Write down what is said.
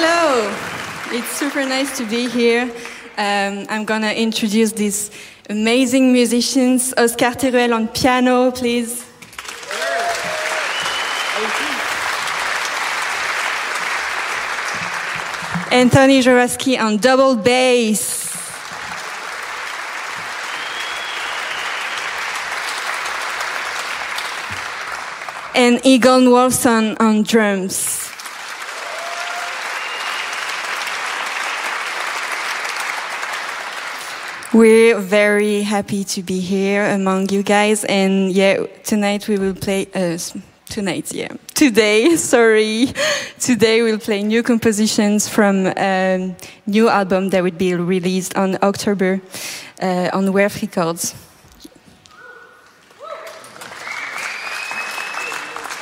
Hello, it's super nice to be here. I'm gonna introduce these amazing musicians. Oscar Teruel on piano, please. Anthony Joraski on double bass. And Egon Wolfson on drums. We're very happy to be here among you guys, and tonight we will play. Today we'll play new compositions from a new album that will be released on October on Werf Records.